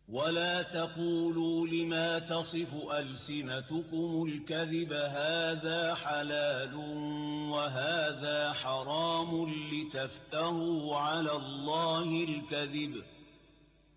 ولا تقولوا لما تصف ألسنتكم الكذب هذا حلال وهذا حرام لتفتروا على الله الكذب